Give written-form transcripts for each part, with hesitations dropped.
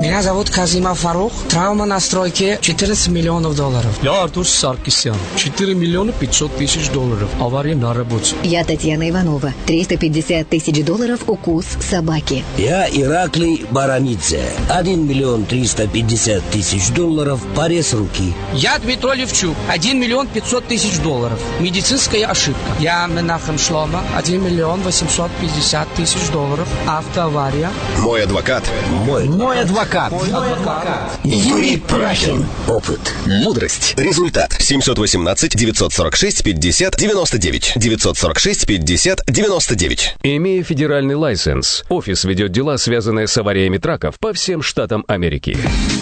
Меня зовут Казимов Фарух. Травма на стройке $14 миллионов. Я Артур Саркисян. $4 миллиона 500 тысяч. Авария на работе. Я Татьяна Иванова. $350 тысяч укус собаки. Я Ираклий Барамидзе. $1 миллион 350 тысяч порез руки. Я Дмитрий Левчук. $1 миллион 500 тысяч. Медицинская ошибка. Я Менахем Шлома. $1 миллион 850 тысяч. Автоавария. Мой адвокат. Мой адвокат. Юрий Прахин. Опыт. Мудрость. Результат. 718-946-50-99. 946-50-99. Имея федеральный лайсенс, офис ведет дела, связанные с авариями траков по всем штатам Америки.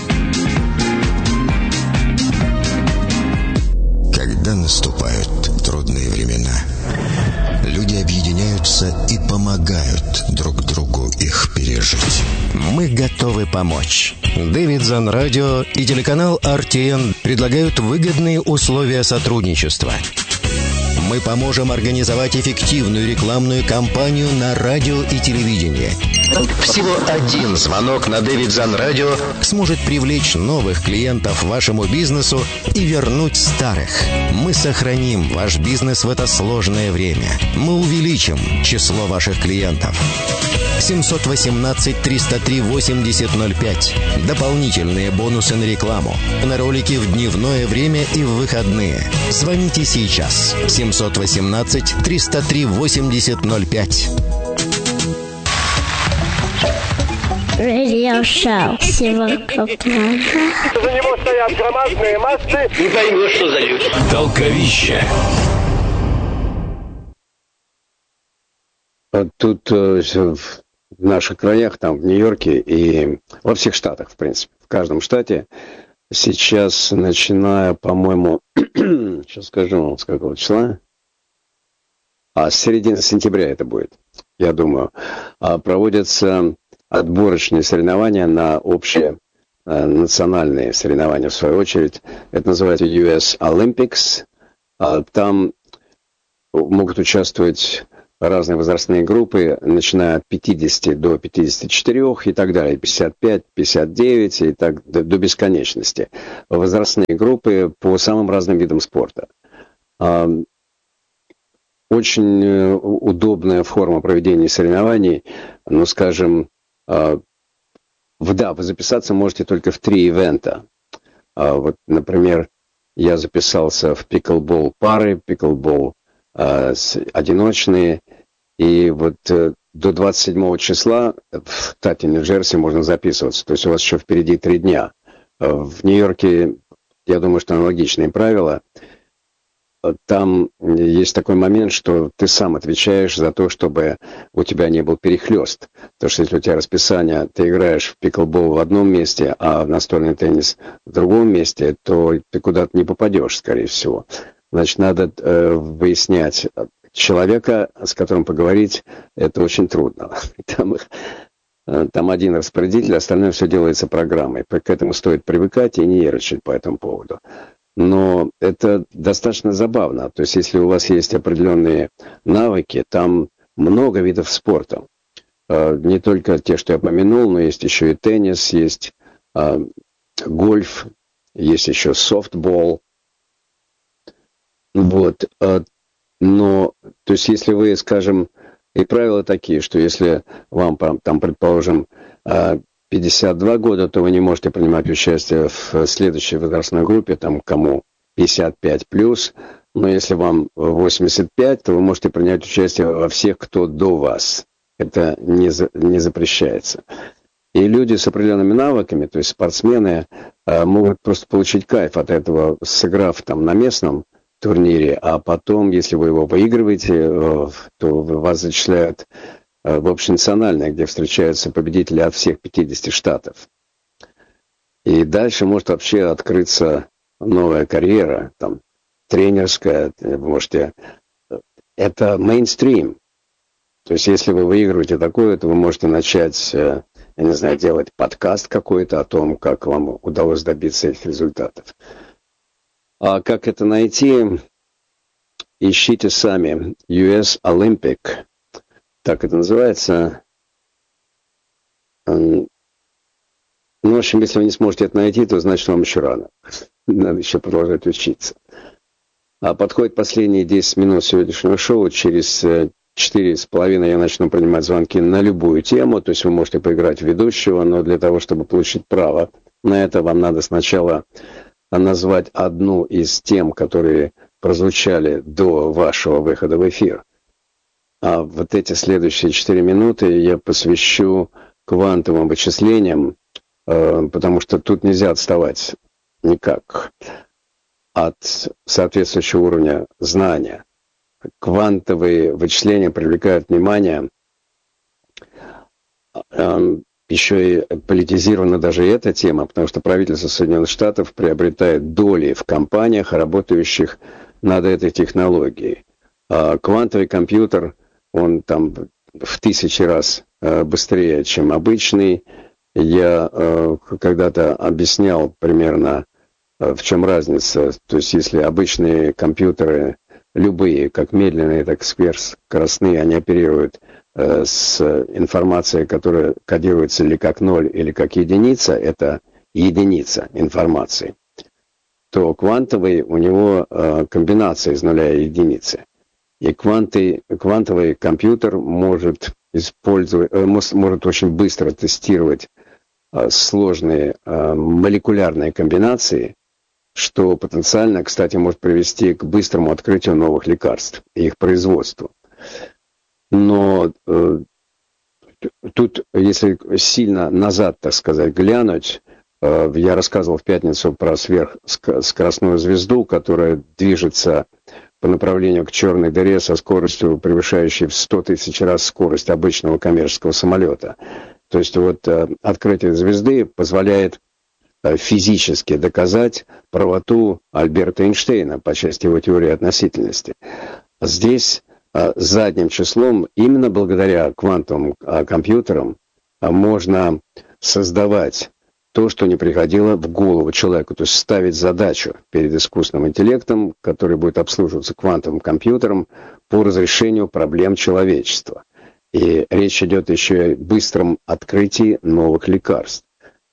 Когда наступают трудные времена, люди объединяются и помогают друг другу их пережить. Мы готовы помочь. Дэвидсон Радио и телеканал RTN предлагают выгодные условия сотрудничества. Мы поможем организовать эффективную рекламную кампанию на радио и телевидении. Всего один звонок на Дэвидсон Радио сможет привлечь новых клиентов вашему бизнесу и вернуть старых. Мы сохраним ваш бизнес в это сложное время. Мы увеличим число ваших клиентов. 718-303-8005. Дополнительные бонусы на рекламу. На ролики в дневное время и в выходные. Звоните сейчас. 718-303-8005. Радиошоу. Сегодня За него стоят громадные массы. Не поймешь, что за люди. Толковище. Тут в наших краях, там в Нью-Йорке и во всех штатах, в принципе, в каждом штате сейчас, начиная, по-моему, сейчас скажу, с какого числа, с середины сентября это будет, я думаю, проводятся отборочные соревнования на общие национальные соревнования, в свою очередь. Это называется US Olympics. Там могут участвовать разные возрастные группы, начиная от 50 до 54 и так далее, 55, 59 и так до бесконечности. Возрастные группы по самым разным видам спорта. Очень удобная форма проведения соревнований, ну, скажем, вы записаться можете только в 3 ивента. Вот, например, я записался в пиклбол пары, пиклбол одиночные, и вот до 27 числа в штате Нью-Джерси можно записываться. То есть у вас еще впереди 3 дня. В Нью-Йорке, я думаю, что аналогичные правила. Там есть такой момент, что ты сам отвечаешь за то, чтобы у тебя не был перехлёст. Потому что если у тебя расписание, ты играешь в пиклбол в одном месте, а в настольный теннис в другом месте, то ты куда-то не попадешь, скорее всего. Значит, надо выяснять человека, с которым поговорить, это очень трудно. Там один распорядитель, остальное все делается программой. К этому стоит привыкать и не ерничать по этому поводу. Но это достаточно забавно. То есть, если у вас есть определенные навыки, там много видов спорта. Не только те, что я упомянул, но есть еще и теннис, есть гольф, есть еще софтбол. Вот. Но, то есть, если вы, скажем, и правила такие, что если вам, там, предположим, 52 года, то вы не можете принимать участие в следующей возрастной группе, там, кому 55 плюс, но если вам 85, то вы можете принять участие во всех, кто до вас. Это не запрещается. И люди с определенными навыками, то есть спортсмены, могут просто получить кайф от этого, сыграв там на местном турнире, а потом, если вы его выигрываете, то вас зачисляют в общенациональное, где встречаются победители от всех 50 штатов. И дальше может вообще открыться новая карьера, там, тренерская, вы можете... Это мейнстрим. То есть, если вы выигрываете такое, то вы можете начать, я не знаю, делать подкаст какой-то о том, как вам удалось добиться этих результатов. А как это найти? Ищите сами. US Olympic. Так это называется. Ну, Ну, в общем, если вы не сможете это найти, то значит вам еще рано. Надо еще продолжать учиться. А подходит последние 10 минут сегодняшнего шоу. Через 4,5 я начну принимать звонки на любую тему. То есть вы можете поиграть в ведущего, но для того, чтобы получить право на это, вам надо сначала назвать одну из тем, которые прозвучали до вашего выхода в эфир. А вот эти следующие 4 минуты я посвящу квантовым вычислениям, потому что тут нельзя отставать никак от соответствующего уровня знания. Квантовые вычисления привлекают внимание. Еще и политизирована даже эта тема, потому что правительство Соединенных Штатов приобретает доли в компаниях, работающих над этой технологией. Квантовый компьютер, он там в 1000 раз быстрее, чем обычный. Я когда-то объяснял примерно, в чем разница. То есть, если обычные компьютеры, любые, как медленные, так и сверхскоростные, они оперируют с информацией, которая кодируется или как 0, или как единица, это единица информации, то квантовый, у него комбинация из нуля и единицы. И квантовый компьютер может очень быстро тестировать сложные молекулярные комбинации, что потенциально, кстати, может привести к быстрому открытию новых лекарств и их производству. Но тут, если сильно назад, так сказать, глянуть, я рассказывал в пятницу про сверхскоростную звезду, которая движется по направлению к черной дыре со скоростью, превышающей в 100 тысяч раз скорость обычного коммерческого самолета. То есть вот открытие звезды позволяет физически доказать правоту Альберта Эйнштейна по части его теории относительности. Здесь задним числом, именно благодаря квантовым компьютерам, можно создавать то, что не приходило в голову человеку, то есть ставить задачу перед искусственным интеллектом, который будет обслуживаться квантовым компьютером по разрешению проблем человечества. И речь идет еще о быстром открытии новых лекарств.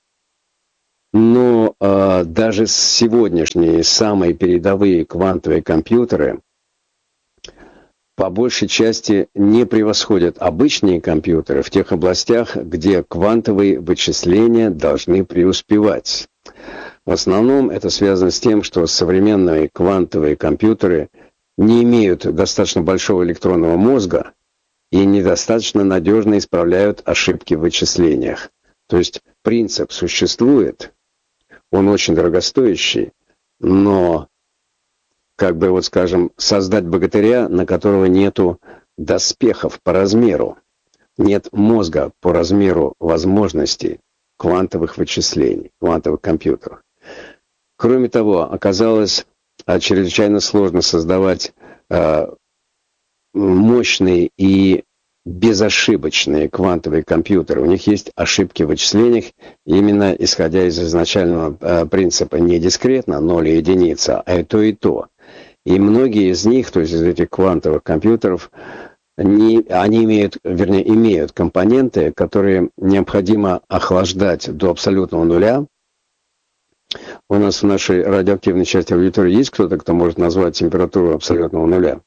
Но даже сегодняшние самые передовые квантовые компьютеры по большей части не превосходят обычные компьютеры в тех областях, где квантовые вычисления должны преуспевать. В основном это связано с тем, что современные квантовые компьютеры не имеют достаточно большого электронного мозга и недостаточно надежно исправляют ошибки в вычислениях. То есть принцип существует, он очень дорогостоящий, но, как бы вот скажем, создать богатыря, на которого нету доспехов по размеру, нет мозга по размеру возможностей квантовых вычислений, квантовых компьютеров. Кроме того, оказалось чрезвычайно сложно создавать мощные и безошибочные квантовые компьютеры. У них есть ошибки в вычислениях, именно исходя из изначального принципа не дискретно, 0 и единица, а и то, и то. И многие из них, то есть из этих квантовых компьютеров, они имеют компоненты, которые необходимо охлаждать до абсолютного нуля. У нас в нашей радиоактивной части аудитории есть кто-то, кто может назвать температуру абсолютного нуля?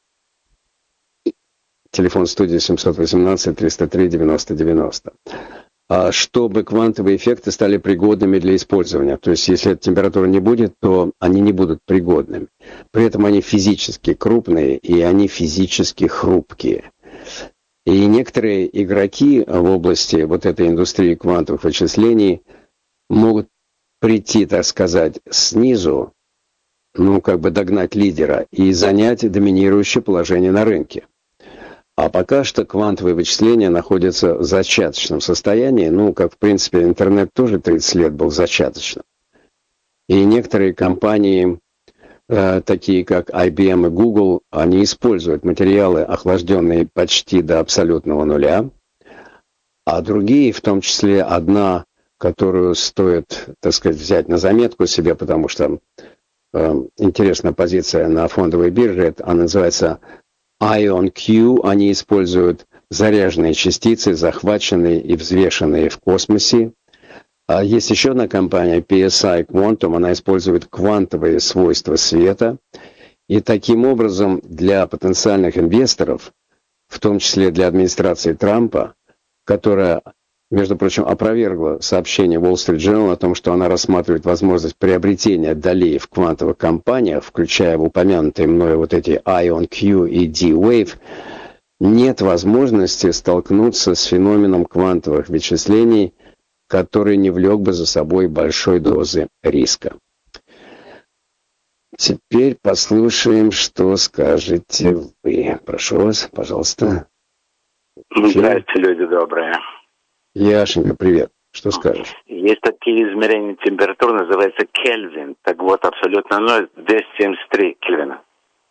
Телефон студии 718-303-90-90. Чтобы квантовые эффекты стали пригодными для использования. То есть, если эта температура не будет, то они не будут пригодными. При этом они физически крупные, и они физически хрупкие. И некоторые игроки в области вот этой индустрии квантовых вычислений могут прийти, так сказать, снизу, догнать лидера и занять доминирующее положение на рынке. А пока что квантовые вычисления находятся в зачаточном состоянии, как, в принципе, интернет тоже 30 лет был зачаточным. И некоторые компании, такие как IBM и Google, они используют материалы, охлажденные почти до абсолютного нуля, а другие, в том числе одна, которую стоит, так сказать, взять на заметку себе, потому что интересная позиция на фондовой бирже, она называется IonQ, они используют заряженные частицы, захваченные и взвешенные в космосе. А есть еще одна компания, PSI Quantum, она использует квантовые свойства света. И таким образом для потенциальных инвесторов, в том числе для администрации Трампа, которая, между прочим, опровергла сообщение Wall Street Journal о том, что она рассматривает возможность приобретения долей в квантовых компаниях, включая в упомянутые мною вот эти IonQ и D-Wave, нет возможности столкнуться с феноменом квантовых вычислений, который не влек бы за собой большой дозы риска. Теперь послушаем, что скажете вы. Прошу вас, пожалуйста. Здравствуйте, люди добрые. Яшенька, привет. Что скажешь? Есть такие измерения температуры, называется Кельвин. Так вот, абсолютно 0, 273 Кельвина.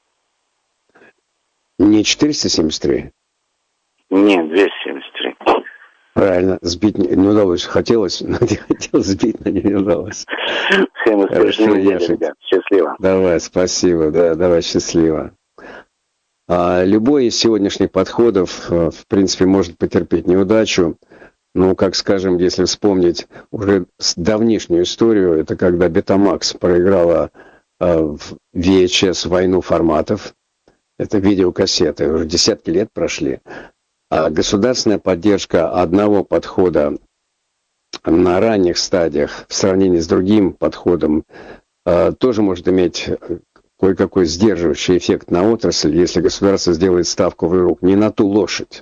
Не 473? Нет, 273. Правильно, сбить не удалось. Хотелось, но не хотел сбить, но не удалось. Всем успешного дня, ребят. Счастливо. Давай, спасибо, да, давай, счастливо. Любой из сегодняшних подходов, в принципе, может потерпеть неудачу. Ну, как скажем, если вспомнить уже давнишнюю историю, это когда Betamax проиграла в VHS войну форматов. Это видеокассеты, уже десятки лет прошли. А государственная поддержка одного подхода на ранних стадиях в сравнении с другим подходом тоже может иметь кое-какой сдерживающий эффект на отрасль, если государство сделает ставку вдруг не на ту лошадь.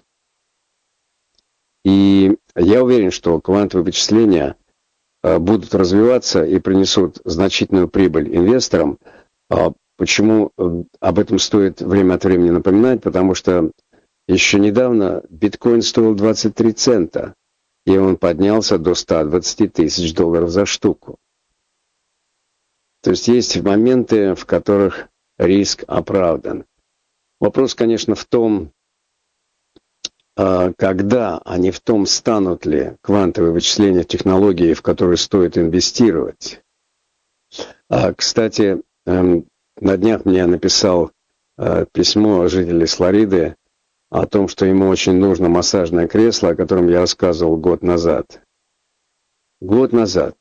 И я уверен, что квантовые вычисления будут развиваться и принесут значительную прибыль инвесторам. Почему об этом стоит время от времени напоминать? Потому что еще недавно биткоин стоил 23 цента, и он поднялся до 120 тысяч долларов за штуку. То есть моменты, в которых риск оправдан. Вопрос, конечно, в том, когда, а не в том, станут ли квантовые вычисления технологии, в которые стоит инвестировать. Кстати, на днях мне написал письмо житель Флориды о том, что ему очень нужно массажное кресло, о котором я рассказывал год назад. Год назад.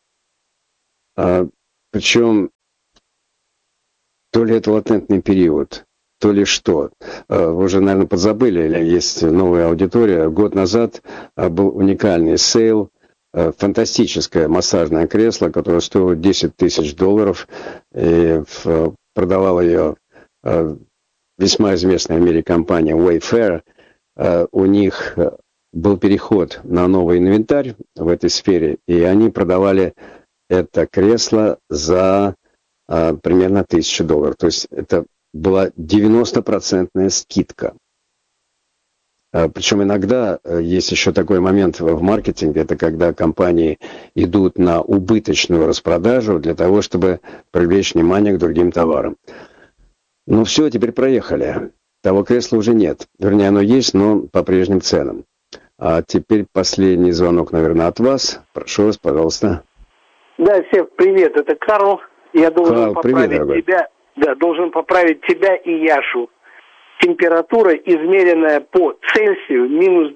Причем то ли это латентный период, то ли что. Вы уже, наверное, подзабыли, есть новая аудитория. Год назад был уникальный сейл, фантастическое массажное кресло, которое стоило 10 тысяч долларов, и продавала ее весьма известная в мире компания Wayfair. У них был переход на новый инвентарь в этой сфере, и они продавали это кресло за примерно $1000. То есть это была 90% скидка. Причем иногда есть еще такой момент в маркетинге, это когда компании идут на убыточную распродажу для того, чтобы привлечь внимание к другим товарам. Ну все, теперь проехали. Того кресла уже нет. Вернее, оно есть, но по прежним ценам. А теперь последний звонок, наверное, от вас. Прошу вас, пожалуйста. Да, всем привет, это Карл. Я должен Карл, поправить тебя. Да, должен поправить тебя и Яшу. Температура, измеренная по Цельсию, минус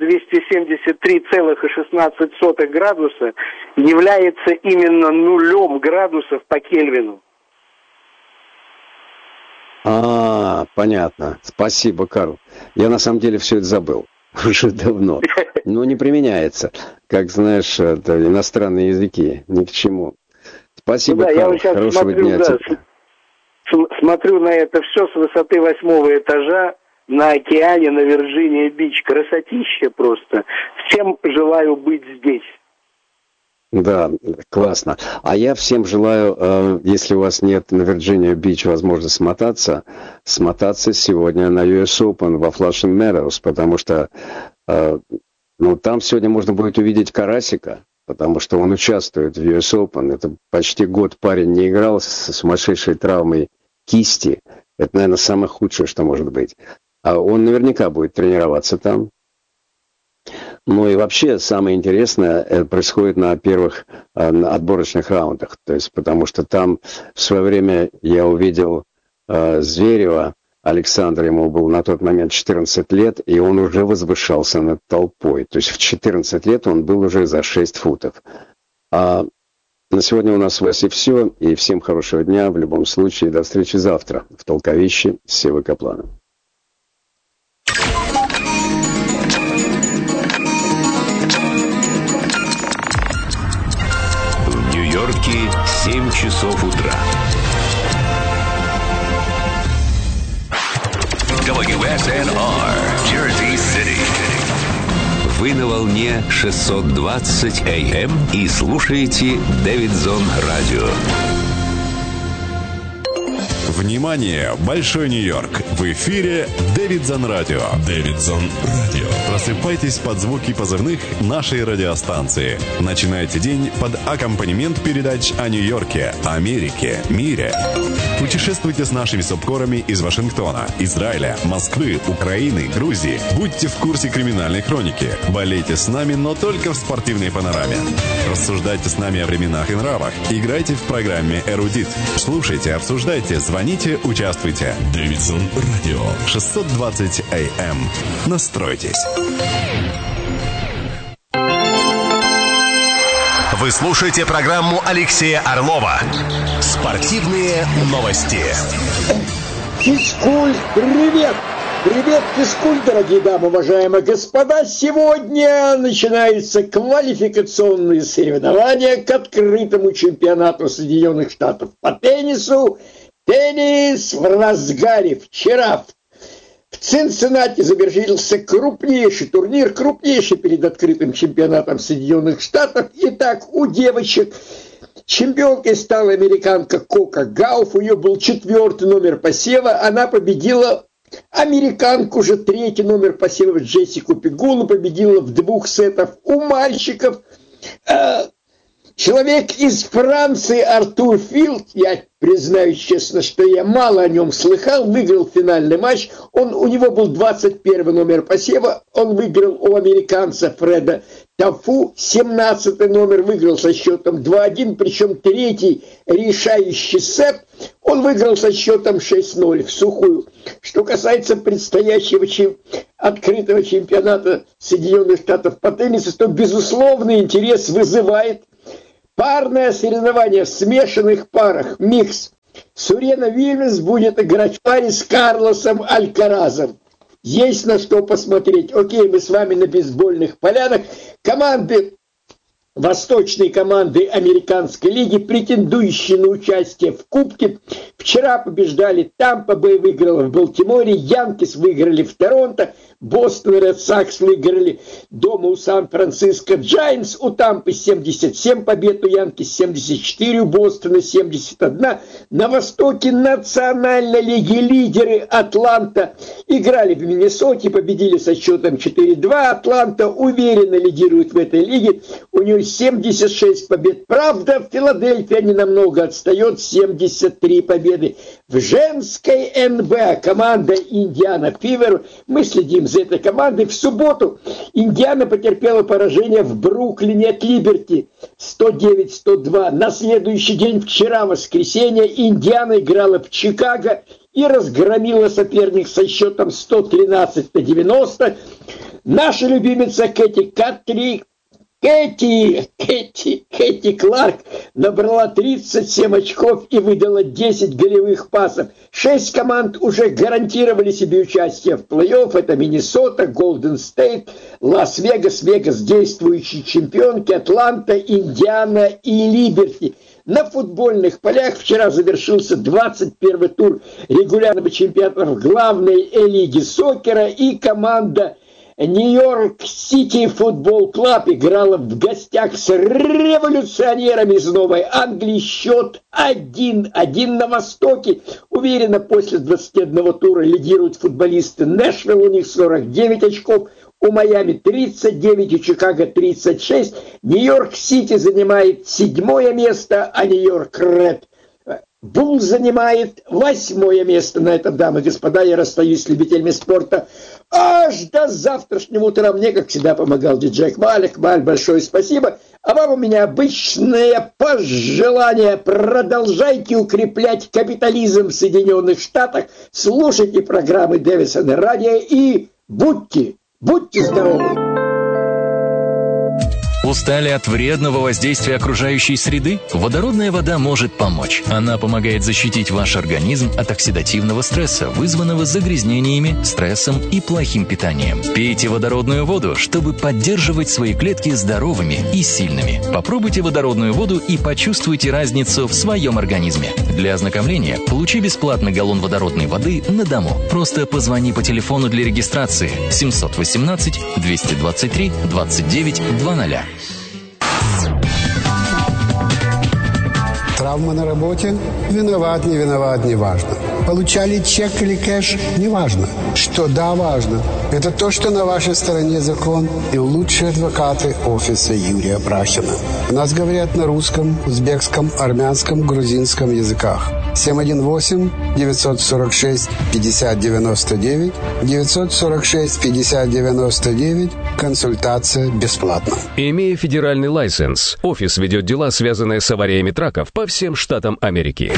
273,16 градуса, является именно 0 градусов по Кельвину. Понятно. Спасибо, Карл. Я на самом деле все это забыл. Уже давно. Но не применяется. Как знаешь, это иностранные языки. Ни к чему. Спасибо, да, Карл. Я сейчас Хорошего дня тебе. Смотрю на это все с высоты 8-го этажа на океане, на Вирджиния-Бич. Красотища просто. Всем желаю быть здесь. Да, классно. А я всем желаю, если у вас нет на Вирджиния-Бич возможности смотаться сегодня на US Open во Flushing Meadows, потому что там сегодня можно будет увидеть Карасика, потому что он участвует в US Open. Это почти год парень не играл с сумасшедшей травмой кисти. Это, наверное, самое худшее, что может быть. А он наверняка будет тренироваться там. Ну и вообще самое интересное происходит на первых отборочных раундах. То есть, потому что там в свое время я увидел Зверева, Александр, ему был на тот момент 14 лет, и он уже возвышался над толпой. То есть в 14 лет он был уже за 6 футов. А на сегодня у нас в Оси все. И всем хорошего дня. В любом случае, до встречи завтра в Толковище с Севой Капланом. В Нью-Йорке 7 часов утра. WSNR, Jersey City. Вы на волне 620 AM и слушаете Дэвидсон Радио. Внимание! Большой Нью-Йорк! В эфире Дэвидсон Радио. Дэвидсон Радио. Просыпайтесь под звуки позывных нашей радиостанции. Начинайте день под аккомпанемент передач о Нью-Йорке, Америке, мире. Путешествуйте с нашими субкорами из Вашингтона, Израиля, Москвы, Украины, Грузии. Будьте в курсе криминальной хроники. Болейте с нами, но только в спортивной панораме. Рассуждайте с нами о временах и нравах. Играйте в программе «Эрудит». Слушайте, обсуждайте, звоните, участвуйте. Дэвидсон Радио. 620 AM. Настройтесь. Вы слушаете программу Алексея Орлова «Спортивные новости». Физкульт, привет! Привет, физкульт, дорогие дамы, уважаемые господа! Сегодня начинаются квалификационные соревнования к открытому чемпионату Соединенных Штатов по теннису. Теннис в разгаре. Вчера в Цинциннати завершился крупнейший турнир, крупнейший перед открытым чемпионатом Соединенных Штатов. Итак, у девочек чемпионкой стала американка Кока Гауф. У нее был 4-й номер посева. Она победила американку же 3-й номер посева Джессику Пегулу. Победила в 2 сетах. У мальчиков человек из Франции Артур Филд, я признаюсь честно, что я мало о нем слыхал, выиграл финальный матч. У него был 21 номер посева, он выиграл у американца Фреда Тафу. 17 номер выиграл со счетом 2-1, причем 3-й решающий сет он выиграл со счетом 6-0 в сухую. Что касается предстоящего открытого чемпионата Соединенных Штатов по теннису, то безусловный интерес вызывает парное соревнование в смешанных парах, микс. Сурена Вильямс будет играть в паре с Карлосом Алькаразом. Есть на что посмотреть. Окей, мы с вами на бейсбольных полянах. Команды, восточные команды американской лиги, претендующие на участие в Кубке. Вчера побеждали Тампа Бэй, выиграла в Балтиморе, Янкис выиграли в Торонто, Бостон Ред Сокс выиграли дома у Сан-Франциско Джайнтс, у Тампы 77 побед, у Янкис 74, у Бостона 71. На востоке Национальной лиги лидеры Атланта играли в Миннесоте, победили со счетом 4-2. Атланта уверенно лидирует в этой лиге, у нее 76 побед. Правда, Филадельфия ненамного отстает, 73 победы. В женской НБА команда Индиана Фивер, мы следим за этой командой. В субботу Индиана потерпела поражение в Бруклине от Либерти 109-102. На следующий день, вчера, воскресенье, Индиана играла в Чикаго и разгромила соперник со счетом 113-90. Наша любимица Кэти Кларк набрала 37 очков и выдала 10 голевых пасов. 6 команд уже гарантировали себе участие в плей-офф. Это Миннесота, Голден Стейт, Лас-Вегас, действующие чемпионки, Атланта, Индиана и Либерти. На футбольных полях вчера завершился 21-й тур регулярного чемпионата в главной лиге сокера, и команда Нью-Йорк Сити Футбол Клаб играла в гостях с революционерами из Новой Англии. Счет 1-1 на востоке. Уверенно после 21 тура лидируют футболисты Нэшвилл, у них 49 очков, у Майами 39, у Чикаго 36. Нью-Йорк Сити занимает 7 место, а Нью-Йорк Ред Булл занимает 8 место. На этом, дамы и господа, я расстаюсь с любителями спорта аж до завтрашнего утра. Мне, как всегда, помогал диджей Кмаль. Кмаль, большое спасибо. А вам у меня обычное пожелание: продолжайте укреплять капитализм в Соединенных Штатах, слушайте программы Дэвидсон Радио и будьте здоровы. Устали от вредного воздействия окружающей среды? Водородная вода может помочь. Она помогает защитить ваш организм от оксидативного стресса, вызванного загрязнениями, стрессом и плохим питанием. Пейте водородную воду, чтобы поддерживать свои клетки здоровыми и сильными. Попробуйте водородную воду и почувствуйте разницу в своем организме. Для ознакомления получи бесплатно галлон водородной воды на дому. Просто позвони по телефону для регистрации 718 223 29 00. Травма на работе? Виноват, не виноват, не важно. Получали чек или кэш? Не важно. Что да, важно. Это то, что на вашей стороне закон и лучшие адвокаты офиса Юрия Брахина. У нас говорят на русском, узбекском, армянском, грузинском языках. 718-946-5099, 946-5099, консультация бесплатна. Имея федеральный лайсенс, офис ведет дела, связанные с авариями траков по всем штатам Америки.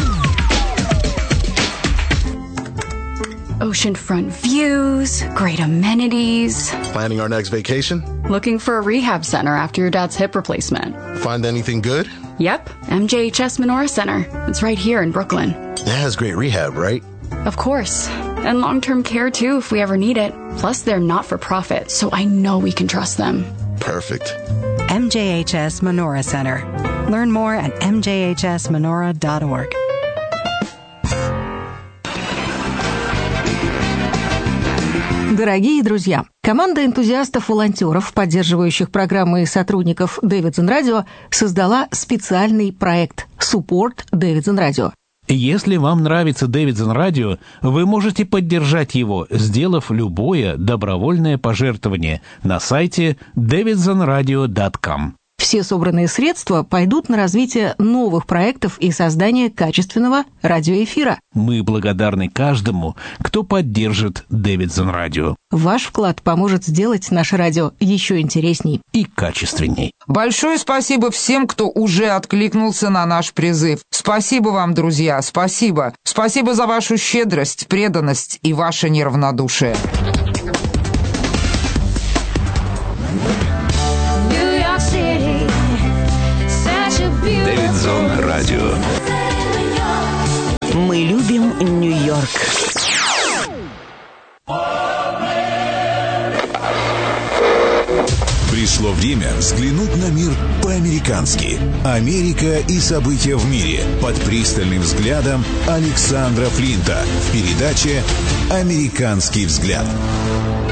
Oceanfront views, great amenities. Planning our next vacation? Looking for a rehab center after your dad's hip replacement. Find anything good? Yep, MJHS Menorah Center. It's right here in Brooklyn. It has great rehab, right? Of course. And long-term care too if we ever need it. Plus they're not-for-profit, so I know we can trust them. Perfect. MJHS Menorah Center. Learn more at mjhsmenorah.org. Дорогие друзья, команда энтузиастов-волонтеров, поддерживающих программы и сотрудников Davidson Radio, создала специальный проект Support Davidson Radio. Если вам нравится Davidson Radio, вы можете поддержать его, сделав любое добровольное пожертвование на сайте davidsonradio.com. Все собранные средства пойдут на развитие новых проектов и создание качественного радиоэфира. Мы благодарны каждому, кто поддержит Davidson Radio. Ваш вклад поможет сделать наше радио еще интересней и качественней. Большое спасибо всем, кто уже откликнулся на наш призыв. Спасибо вам, друзья, спасибо. Спасибо за вашу щедрость, преданность и ваше неравнодушие. Davidson Radio. Мы любим Нью-Йорк. Пришло время взглянуть на мир по-американски. Америка и события в мире под пристальным взглядом Александра Флинта в передаче «Американский взгляд».